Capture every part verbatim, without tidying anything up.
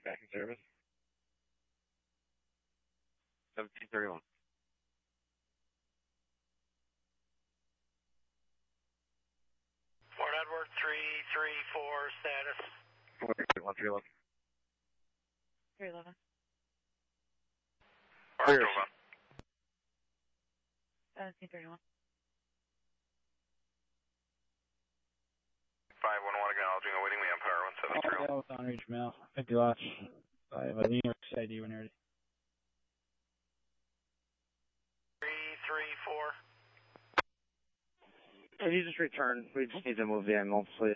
Traffic back in service. seventeen thirty-one. Fort Edward three three four status. one three eleven. three eleven. Fort Edward. seventeen thirty-one. five one one acknowledging awaiting the Empire one seven three. Oh, yeah, on reach mail. fifty lots. I have a New York City I D when you're ready. three three four. If you just return, we just need to move the ambulance, please.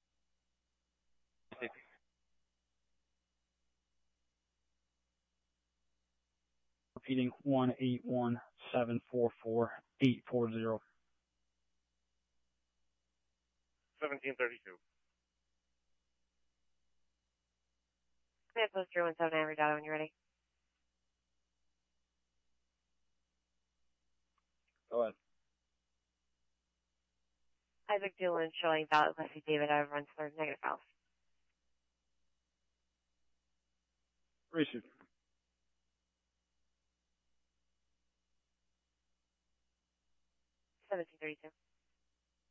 Repeating one eight one seven four four eight four zero. seventeen thirty-two. Command post zero one seven nine, Regatta when you're ready. Go ahead. Isaac Doolin showing valid Leslie David out of Rensselaer, negative valve. Receive. seventeen thirty-two.